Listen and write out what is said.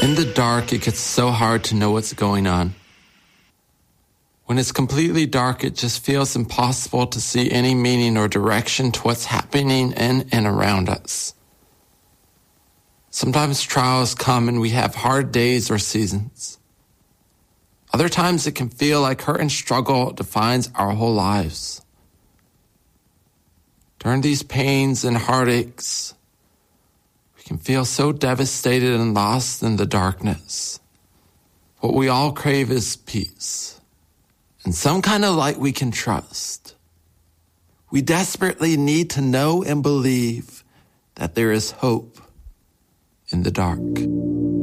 In the dark, it gets so hard to know what's going on. When it's completely dark, it just feels impossible to see any meaning or direction to what's happening in and around us. Sometimes trials come and we have hard days or seasons. Other times it can feel like hurt and struggle defines our whole lives. During these pains and heartaches, we can feel so devastated and lost in the darkness. What we all crave is peace and some kind of light we can trust. We desperately need to know and believe that there is hope in the dark.